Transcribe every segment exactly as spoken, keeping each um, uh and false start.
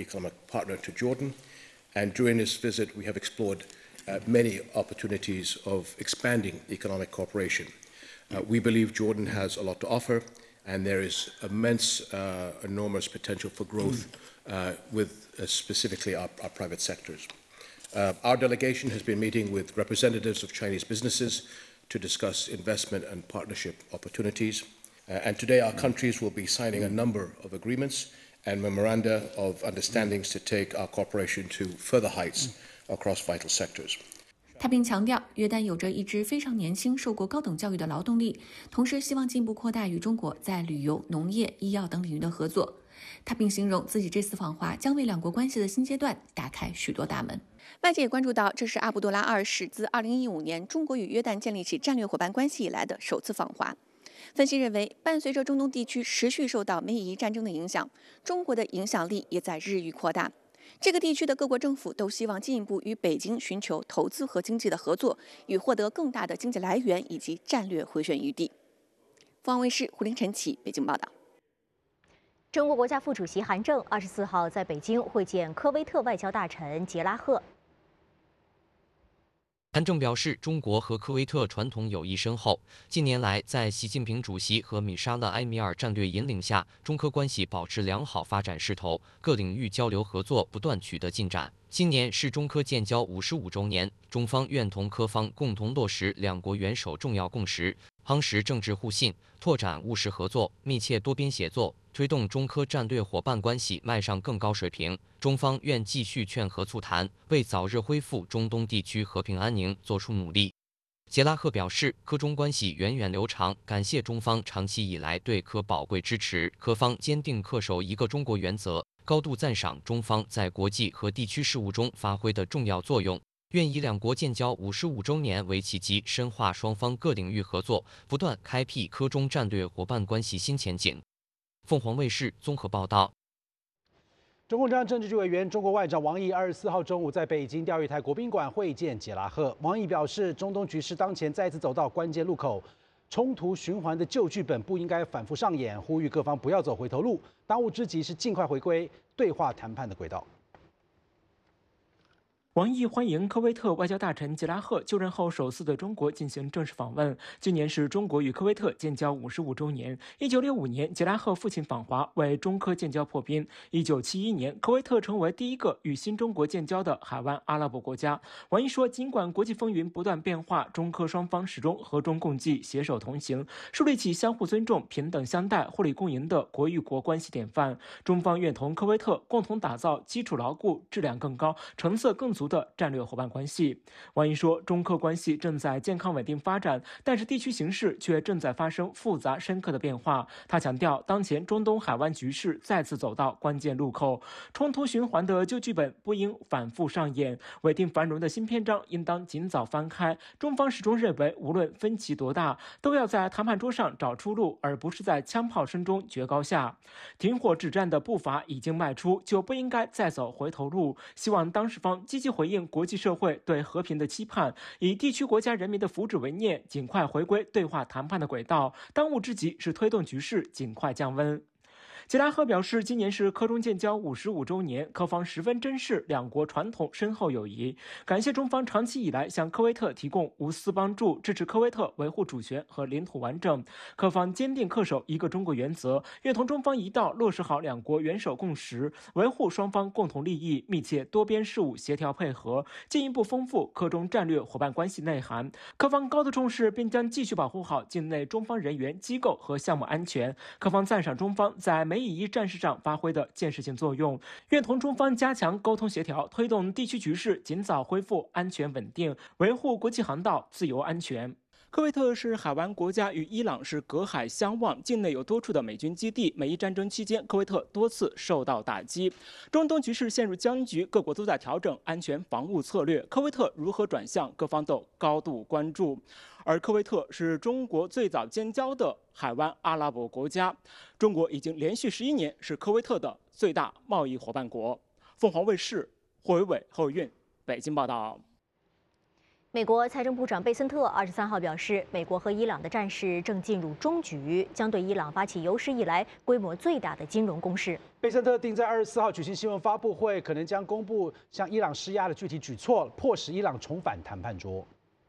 economic partner to Jordan. And during this visit, we have explored uh, many opportunities of expanding economic cooperation. Uh, we believe Jordan has a lot to offer, and there is immense, uh, enormous potential for growth uh, with uh, specifically our, our private sectors. Uh, our delegation has been meeting with representatives of Chinese businesses to discuss investment and partnership opportunities. Uh, and today our countries will be signing a number of agreements and memoranda of understandings to take our cooperation to further heights across vital sectors. 他并强调，约旦有着一支非常年轻、受过高等教育的劳动力，同时希望进一步扩大与中国在旅游、农业、医药等领域的合作。他并形容自己这次访华将为两国关系的新阶段打开许多大门。 外界也关注到，这是阿卜杜拉二世自二零一五年中国与约旦建立起战略伙伴关系以来的首次访华。分析认为，伴随着中东地区持续受到美以伊战争的影响，中国的影响力也在日益扩大。这个地区的各国政府都希望进一步与北京寻求投资和经济的合作，以获得更大的经济来源以及战略回旋余地。凤凰卫视胡凌晨起北京报道。 中国国家副主席韩正二十四号在北京会见科威特外交大臣杰拉赫。 韩正表示，中国和科威特传统友谊深厚，近年来在习近平主席和米沙勒埃米尔战略引领下，中科关系保持良好发展势头，各领域交流合作不断取得进展。今年是中科建交五十五周年，中方愿同科方共同落实两国元首重要共识，夯实政治互信，拓展务实合作，密切多边协作，推动中科战略伙伴关系迈上更高水平。中方愿继续劝和促谈，为早日恢复中东地区和平安宁做出努力。杰拉赫表示，科中关系源远流长，感谢中方长期以来对科宝贵支持，科方坚定恪守一个中国原则，高度赞赏中方在国际和地区事务中发挥的重要作用，愿以两国建交五十五周年为契机，深化双方各领域合作，不断开辟科中战略伙伴关系新前景。凤凰卫视综合报道。 中共中央政治局委员、中国外长王毅二十四号中午在北京钓鱼台国宾馆会见杰拉赫。王毅表示，中东局势当前再次走到关键路口，冲突循环的旧剧本不应该反复上演，呼吁各方不要走回头路。当务之急是尽快回归对话谈判的轨道。 王毅欢迎科威特外交大臣杰拉赫就任后首次对中国进行正式访问。今年是中国与科威特建交五十五周年。一九六五年，杰拉赫父亲访华，为中科建交破冰。一九七一年，科威特成为第一个与新中国建交的海湾阿拉伯国家。王毅说，尽管国际风云不断变化，中科双方始终和衷共济，携手同行，树立起相互尊重、平等相待、互利共赢的国与国关系典范。中方愿同科威特共同打造基础牢固、质量更高、成色更足的战略伙伴关系。王毅说，中科关系正在健康稳定发展，但是地区形势却正在发生复杂深刻的变化。他强调，当前中东海湾局势再次走到关键路口，冲突循环的旧剧本不应反复上演，稳定繁荣的新篇章应当尽早翻开。中方始终认为，无论分歧多大，都要在谈判桌上找出路，而不是在枪炮声中决高下。停火止战的步伐已经迈出，就不应该再走回头路。希望当事方积极回应国际社会对和平的期盼，以地区国家人民的福祉为念，尽快回归对话谈判的轨道。当务之急是推动局势尽快降温。杰拉赫表示，今年是科中建交五十五周年，科方十分珍视两国传统深厚友谊，感谢中方长期以来向科威特提供无私帮助，支持科威特维护主权和领土完整。科方坚定恪守一个中国原则，愿同中方一道落实好两国元首共识，维护双方共同利益，密切多边事务协调配合，进一步丰富科中战略伙伴关系内涵。科方高度重视，并将继续保护好境内中方人员、机构和项目安全。科方赞赏中方在美以伊战事上发挥的建设性作用，愿同中方加强沟通协调，推动地区局势尽早恢复安全稳定，维护国际航道自由安全。科威特是海湾国家，与伊朗是隔海相望，境内有多处的美军基地。美伊战争期间，科威特多次受到打击，中东局势陷入僵局，各国都在调整安全防务策略。科威特如何转向，各方都高度关注。而科威特是中国最早建交的海湾阿拉伯国家，中国已经连续十一年是科威特的最大贸易伙伴国。凤凰卫视霍维伟、后运北京报道。 美国财政部长贝森特二十三号表示，美国和伊朗的战事正进入终局，将对伊朗发起有史以来规模最大的金融攻势。 贝森特定在二十四号举行新闻发布会，可能将公布向伊朗施压的具体举措，迫使伊朗重返谈判桌。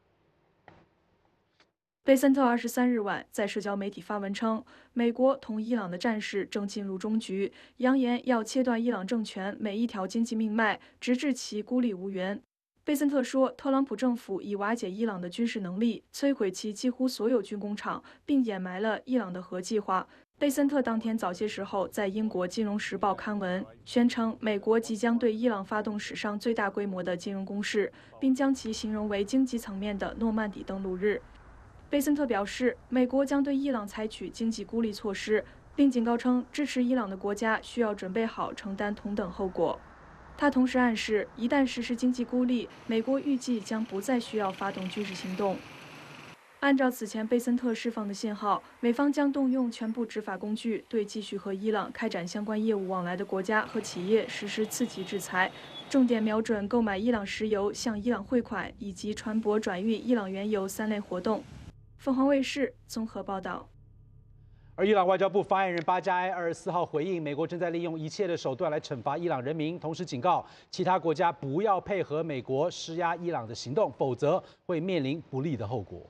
贝森特二十三日晚在社交媒体发文称，美国同伊朗的战事正进入终局，扬言要切断伊朗政权每一条经济命脉，直至其孤立无援。贝森特说，特朗普政府以瓦解伊朗的军事能力，摧毁其几乎所有军工厂，并掩埋了伊朗的核计划。贝森特当天早些时候在英国《金融时报》刊文，宣称美国即将对伊朗发动史上最大规模的金融攻势，并将其形容为经济层面的诺曼底登陆日。贝森特表示，美国将对伊朗采取经济孤立措施，并警告称，支持伊朗的国家需要准备好承担同等后果。他同时暗示，一旦实施经济孤立，美国预计将不再需要发动军事行动。按照此前贝森特释放的信号，美方将动用全部执法工具，对继续和伊朗开展相关业务往来的国家和企业实施刺激制裁，重点瞄准购买伊朗石油、向伊朗汇款以及船舶转运伊朗原油三类活动。凤凰卫视综合报道。 而伊朗外交部发言人巴加埃二十四号回应，美国正在利用一切的手段来惩罚伊朗人民，同时警告其他国家不要配合美国施压伊朗的行动，否则会面临不利的后果。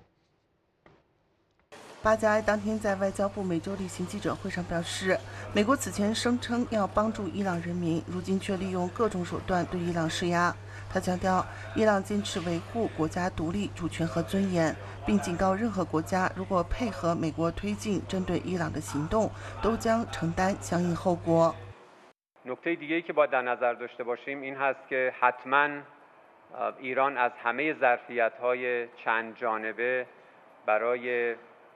巴加埃当天在外交部每周例行记者会上表示，美国此前声称要帮助伊朗人民，如今却利用各种手段对伊朗施压。他强调，伊朗坚持维护国家独立、主权和尊严，并警告任何国家如果配合美国推进针对伊朗的行动，都将承担相应后果。 نکته دیگه‌ای که باید در نظر داشته باشیم این هست که حتما ایران از همه ظرفیت‌های چند جانبه برای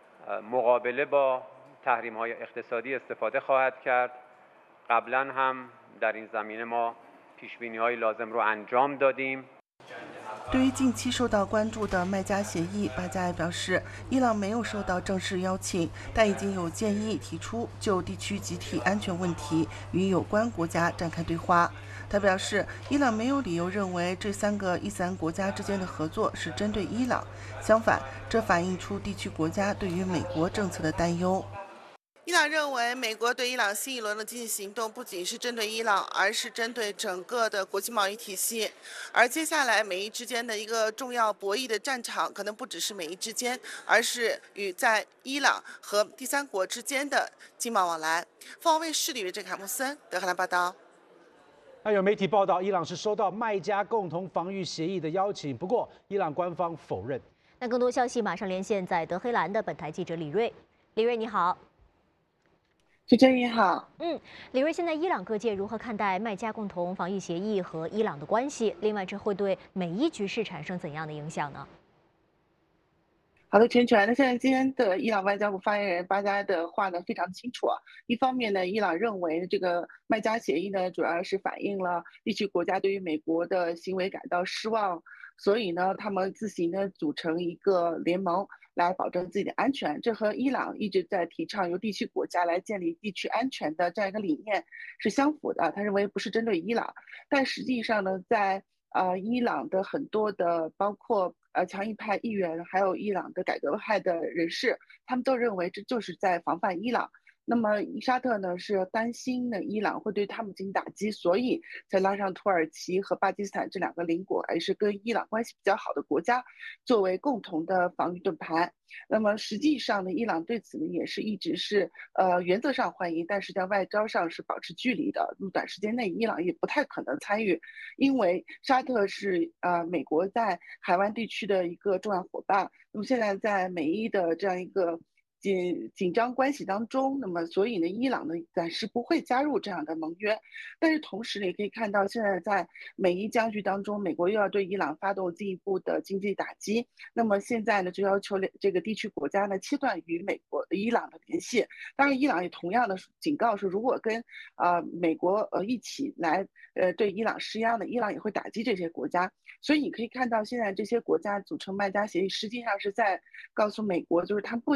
مقابله با تحریم‌های اقتصادی استفاده خواهد کرد. قبلا هم در این زمینه ما پیش‌بینی‌های لازم رو انجام دادیم. 对于近期受到关注的麦加协议，巴加埃表示，伊朗没有受到正式邀请，但已经有建议提出就地区集体安全问题与有关国家展开对话。他表示，伊朗没有理由认为这三个伊斯兰国家之间的合作是针对伊朗，相反，这反映出地区国家对于美国政策的担忧。 伊朗认为，美国对伊朗新一轮的经济行动不仅是针对伊朗，而是针对整个的国际贸易体系。而接下来，美伊之间的一个重要博弈的战场，可能不只是美伊之间，而是与在伊朗和第三国之间的经贸往来。凤凰卫视李维正、卡穆森德黑兰报道。 那有媒体报道，伊朗是收到麦加共同防御协议的邀请，不过伊朗官方否认。 那更多消息马上连线在德黑兰的本台记者李瑞。李瑞，你好。 主持人你好， 嗯，李瑞，现在伊朗各界如何看待麦加共同防御协议和伊朗的关系？另外，这会对美伊局势产生怎样的影响呢？ 好的，全全。那现在今天的伊朗外交部发言人巴加埃的话呢非常清楚啊。一方面呢，伊朗认为这个麦加协议呢主要是反映了地区国家对于美国的行为感到失望，所以呢，他们自行呢组成一个联盟来保证自己的安全。这和伊朗一直在提倡由地区国家来建立地区安全的这样一个理念是相符的。他认为不是针对伊朗，但实际上呢，在呃伊朗的很多的包括呃强硬派议员，还有伊朗的改革派的人士，他们都认为这就是在防范伊朗。那么沙特呢是担心呢伊朗会对他们进行打击，所以才拉上土耳其和巴基斯坦这两个邻国，还是跟伊朗关系比较好的国家，作为共同的防御盾牌。那么实际上呢，伊朗对此呢也是一直是呃原则上欢迎，但是在外交上是保持距离的。那么短时间内，伊朗也不太可能参与，因为沙特是呃美国在海湾地区的一个重要伙伴。那么现在在美伊的这样一个紧紧张关系当中，那么所以呢，伊朗呢暂时不会加入这样的盟约。但是同时呢，也可以看到现在在美伊僵局当中，美国又要对伊朗发动进一步的经济打击。那么现在呢，就要求这个地区国家呢切断与美国、伊朗的联系。当然，伊朗也同样的警告说，如果跟呃美国呃一起来呃对伊朗施压呢，伊朗也会打击这些国家。所以你可以看到，现在这些国家组成麦加协议，实际上是在告诉美国，就是他们不想选。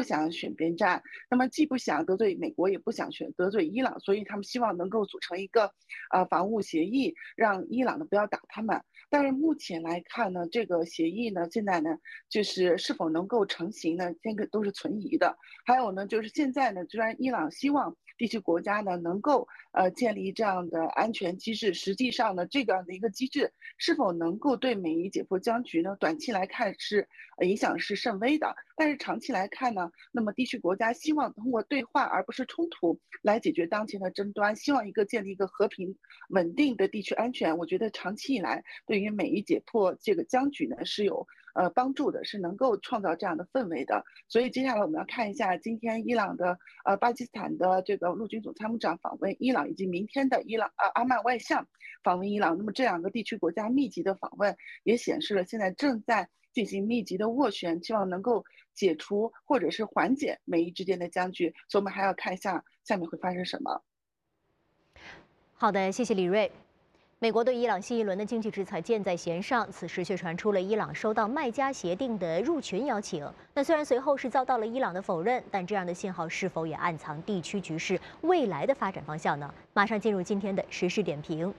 选边站。那么既不想得罪美国，也不想选得罪伊朗，所以他们希望能够组成一个呃防务协议，让伊朗呢不要打他们。但是目前来看呢，这个协议呢，现在呢，就是是否能够成型呢，这个都是存疑的。还有呢，就是现在呢，虽然伊朗希望地区国家呢能够呃建立这样的安全机制，实际上呢，这样的一个机制是否能够对美伊解迫僵局呢，短期来看是呃影响是甚微的。但是长期来看呢，那么地区国家希望通过对话而不是冲突来解决当前的争端，希望一个建立一个和平稳定的地区安全。我觉得长期以来对于美伊解迫这个僵局呢是有呃帮助的，是能够创造这样的氛围的。所以接下来我们要看一下今天伊朗的呃巴基斯坦的这个陆军总参谋长访问伊朗，以及明天的伊朗呃阿曼外相访问伊朗。那么这两个地区国家密集的访问也显示了现在正在进行密集的斡旋，希望能够解除或者是缓解美伊之间的僵局。所以我们还要看一下下面会发生什么。 好的，谢谢李锐。美国对伊朗新一轮的经济制裁箭在弦上，此时却传出了伊朗收到麦加协定的入群邀请。那虽然随后是遭到了伊朗的否认，但这样的信号是否也暗藏地区局势未来的发展方向呢？马上进入今天的时事点评。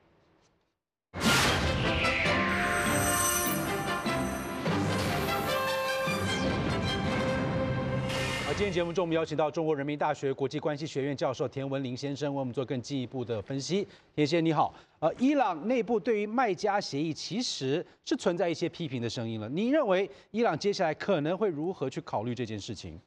今天节目中，我们邀请到中国人民大学国际关系学院教授田文林先生，为我们做更进一步的分析。田先生你好，呃，伊朗内部对于麦加协议其实是存在一些批评的声音了。您认为伊朗接下来可能会如何去考虑这件事情？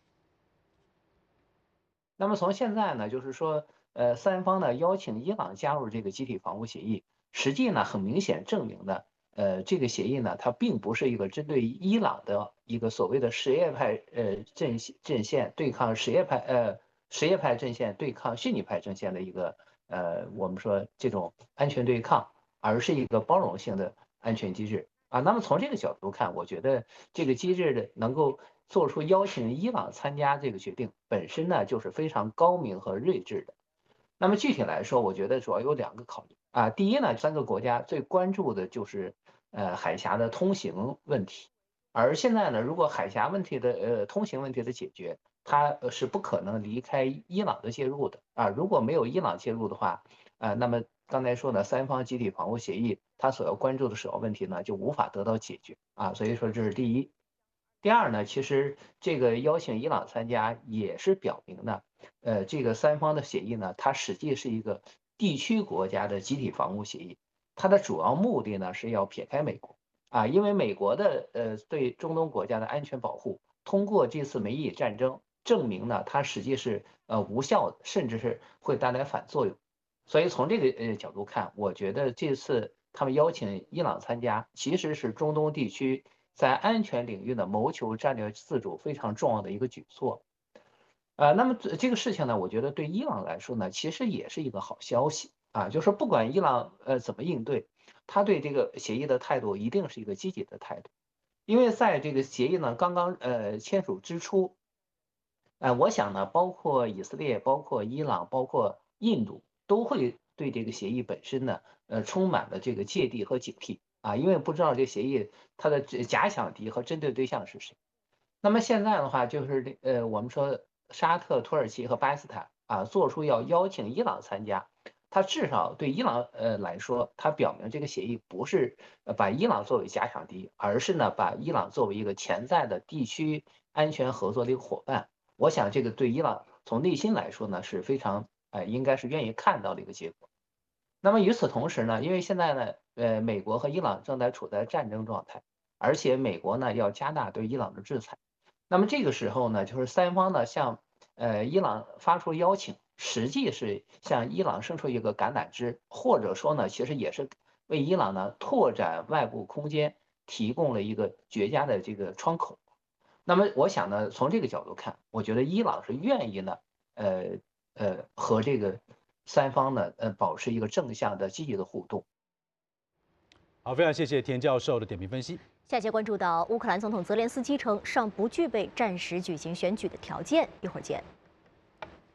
那么从现在呢，就是说，呃，三方呢邀请伊朗加入这个集体防务协议，实际呢很明显证明呢。呃，这个协议呢，它并不是一个针对伊朗的一个所谓的什叶派呃阵阵线对抗什叶派呃什叶派阵线对抗逊尼派阵线的一个呃我们说这种安全对抗，而是一个包容性的安全机制啊。那么从这个角度看，我觉得这个机制的能够做出邀请伊朗参加这个决定本身呢，就是非常高明和睿智的。那么具体来说，我觉得主要有两个考虑啊。第一呢，三个国家最关注的就是呃海峡的通行问题，而现在呢，如果海峡问题的呃通行问题的解决，它是不可能离开伊朗的介入的啊。如果没有伊朗介入的话，呃，那么刚才说呢，三方集体防务协议它所要关注的首要问题呢，就无法得到解决啊。所以说这是第一。第二呢，其实这个邀请伊朗参加也是表明呢。呃，这个三方的协议呢，它实际是一个地区国家的集体防务协议，它的主要目的呢是要撇开美国啊，因为美国的呃对中东国家的安全保护，通过这次美伊战争证明呢，它实际是呃无效的，甚至是会带来反作用。所以从这个呃角度看，我觉得这次他们邀请伊朗参加，其实是中东地区在安全领域的谋求战略自主非常重要的一个举措。呃，那么这个事情呢，我觉得对伊朗来说呢，其实也是一个好消息啊，就是不管伊朗呃怎么应对，他对这个协议的态度一定是一个积极的态度，因为在这个协议呢刚刚呃签署之初，呃，我想呢，包括以色列、包括伊朗、包括印度，都会对这个协议本身呢，呃，充满了这个芥蒂和警惕啊，因为不知道这个协议它的假想敌和针对对象是谁。那么现在的话，就是呃，我们说。沙特、土耳其和巴基斯坦啊，做出要邀请伊朗参加，它至少对伊朗呃来说，它表明这个协议不是把伊朗作为假想敌，而是呢把伊朗作为一个潜在的地区安全合作的一个伙伴。我想这个对伊朗从内心来说呢是非常呃应该是愿意看到的一个结果。那么与此同时呢，因为现在呢呃美国和伊朗正在处在战争状态，而且美国呢要加大对伊朗的制裁。那么这个时候呢，就是三方呢向呃伊朗发出邀请，实际是向伊朗伸出一个橄榄枝，或者说呢，其实也是为伊朗呢拓展外部空间提供了一个绝佳的这个窗口。那么我想呢，从这个角度看，我觉得伊朗是愿意呢，呃呃和这个三方呢呃保持一个正向的积极的互动。 好，非常谢谢田教授的点评分析。 下节关注到乌克兰总统泽连斯基称尚不具备暂时举行选举的条件，一会儿见。